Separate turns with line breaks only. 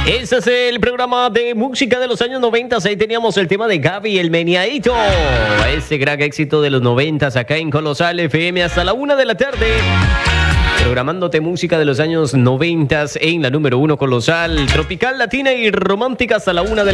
Ese es el programa de música de los años 90. Ahí teníamos el tema de Gaby el Meneadito. Ese gran éxito de los 90 acá en Colosal FM hasta la 1 de la tarde. Programándote música de los años 90 en la número 1 Colosal. Tropical, latina y romántica hasta la 1 de la tarde.